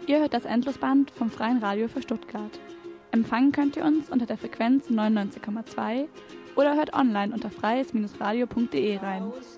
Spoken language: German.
Ihr hört das Endlosband vom Freien Radio für Stuttgart. Empfangen könnt ihr uns unter der Frequenz 99,2 oder hört online unter freies-radio.de rein.